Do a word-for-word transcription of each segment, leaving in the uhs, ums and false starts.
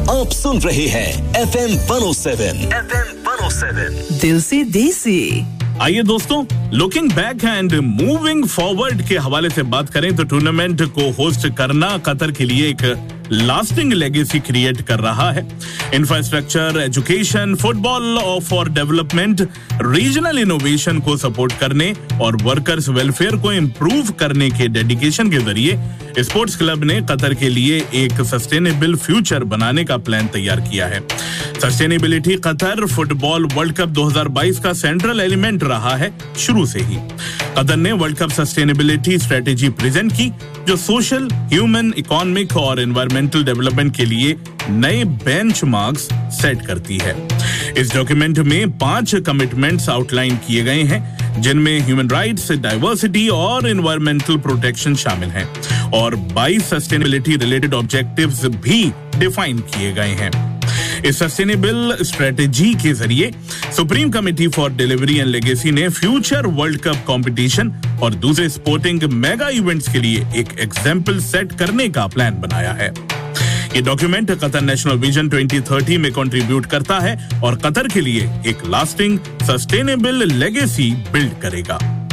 आप सुन रहे हैं F M one O seven F M one O seven दिल से देसी। आइए दोस्तों, looking back and moving forward के हवाले से बात करें तो टूर्नामेंट को होस्ट करना कतर के लिए एक लास्टिंग लेगेसी क्रिएट कर रहा है। Infrastructure, education, football for development, regional innovation को सपोर्ट करने और वर्कर्स वेलफेयर को इम्प्रूव करने के डेडिकेशन के जरिए स्पोर्ट्स क्लब ने कतर के लिए एक सस्टेनेबल फ्यूचर बनाने का प्लान तैयार किया है। Sustainability Qatar football world cup दो हज़ार बाईस का सेंट्रल एलिमेंट रहा है शुरू से ही। कतर ने world cup sustainability strategy present की, जो सोशल, ह्यूमन, इकोनॉमिक और एनवायरमेंटल डेवलपमेंट के लिए नए बेंचमार्क्स सेट करती है। इस डॉक्यूमेंट में पांच कमिटमेंट्स आउटलाइन किए गए हैं, जिनमें ह्यूमन राइट्स, डाइवर्सिटी और एनवायरमेंटल प्रोटेक्शन शामिल हैं, और बाईस सस्टेनेबिलिटी रिलेटेड ऑब्जेक्टिव्स भी डिफाइन किए गए हैं। इस सस्टेनेबल स्ट्रेटेजी के जरिए supreme committee for delivery and legacy ने फ्यूचर वर्ल्ड कप कंपटीशन और दूसरे स्पोर्टिंग मेगा इवेंट्स के लिए एक एग्जाम्पल सेट करने का प्लान बनाया है। ये डॉक्यूमेंट कतर नेशनल विजन दो हज़ार तीस में कंट्रीब्यूट करता है और कतर के लिए एक लास्टिंग सस्टेनेबल लेगेसी बिल्ड करेगा।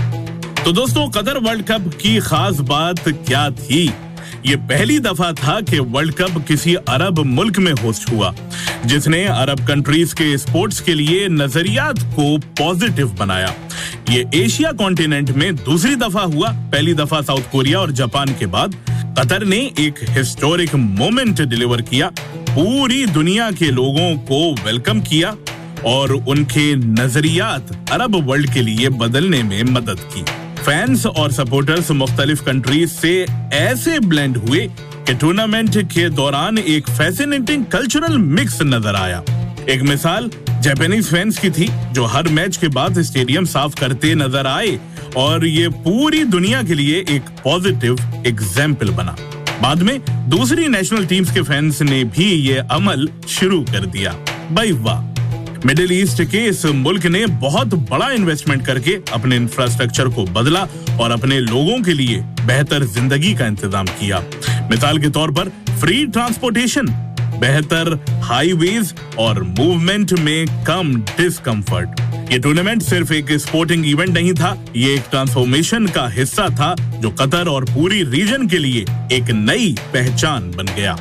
तो दोस्तों, कतर वर्ल्ड कप की खास बात क्या थी? ये पहली दफा था कि वर्ल्ड कप किसी अरब मुल्क में होस्ट हुआ, जिसने अरब कंट्रीज के स्पोर्ट्स के लिए नजरियात को पॉजिटिव बनाया। ये एशिया कॉन्टिनेंट में दूसरी दफा हुआ। पहली दफा साउथ कोरिया और जापान के बाद कतर ने एक हिस्टोरिक मोमेंट डिलीवर किया, पूरी दुनिया के लोगों को वेलकम किया और उनके नजरियात अरब वर्ल्ड के लिए बदलने में मदद की। फैंस और सपोर्टर्स मुख्तलिफ कंट्रीज से ऐसे ब्लेंड हुए कि टूर्नामेंट के दौरान एक फैसिनेटिंग कल्चरल मिक्स नजर आया। एक मिसाल जापानीज फैंस की थी, जो हर मैच के बाद स्टेडियम साफ करते नजर आए, और ये पूरी दुनिया के लिए एक पॉजिटिव एग्जाम्पल बना। बाद में दूसरी नेशनल टीम्स के फैंस ने भी ये अमल शुरू कर दिया। भाई वाह! मिडिल ईस्ट के इस मुल्क ने बहुत बड़ा इन्वेस्टमेंट करके अपने इंफ्रास्ट्रक्चर को बदला और अपने लोगों के लिए बेहतर जिंदगी का इंतजाम किया। मिसाल के तौर पर फ्री ट्रांसपोर्टेशन, बेहतर हाईवेज और मूवमेंट में कम डिस्कम्फर्ट। ये टूर्नामेंट सिर्फ एक स्पोर्टिंग इवेंट नहीं था, ये एक ट्रांसफॉर्मेशन का हिस्सा था, जो कतर और पूरी रीजन के लिए एक नई पहचान बन गया।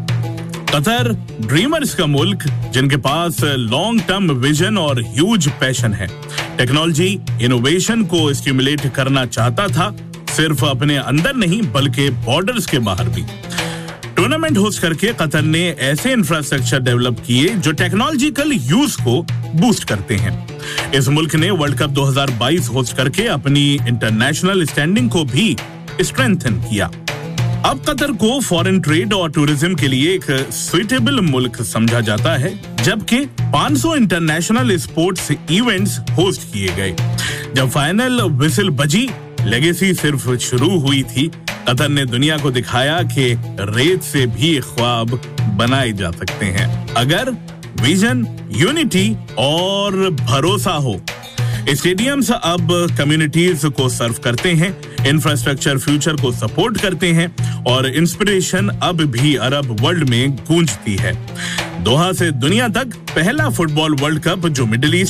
कतर ड्रीमर्स का मुल्क, जिनके पास लॉन्ग टर्म विजन और ह्यूज पैशन है। टेक्नोलॉजी इनोवेशन को स्टिमुलेट करना चाहता था, सिर्फ अपने अंदर नहीं बल्कि बॉर्डर्स के बाहर भी। टूर्नामेंट होस्ट करके कतर ने ऐसे इंफ्रास्ट्रक्चर डेवलप किए जो टेक्नोलॉजिकल यूज को बूस्ट करते हैं। इस मुल्क ने वर्ल्ड कप दो हज़ार बाईस होस्ट करके अपनी इंटरनेशनल स्टैंडिंग को भी स्ट्रेंथन किया। अब कतर को फॉरेन ट्रेड और टूरिज्म के लिए एक सुइटेबल मुल्क समझा जाता है, जबकि पाँच सौ इंटरनेशनल स्पोर्ट्स इवेंट्स होस्ट किए गए। जब फाइनल विसिल बजी, लेगेसी सिर्फ शुरू हुई थी। कतर ने दुनिया को दिखाया कि रेत से भी ख्वाब बनाए जा सकते हैं, अगर विजन, यूनिटी और भरोसा हो। स्टेडियम्स अब कम्युनिटीज को सर्व करते हैं, इंफ्रास्ट्रक्चर फ्यूचर को सपोर्ट करते हैं और इंस्पिरेशन अब भी अरब वर्ल्ड में गूंजती है। दोहा से दुनिया तक पहला फुटबॉल वर्ल्ड कप जो मिडिल ईस्ट